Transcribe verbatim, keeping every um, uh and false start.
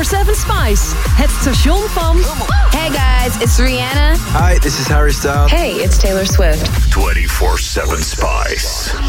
vierentwintig zeven Spice. Het station van... Hey guys, it's Rihanna. Hi, this is Harry Styles. Hey, it's Taylor Swift. twenty-four seven Spice.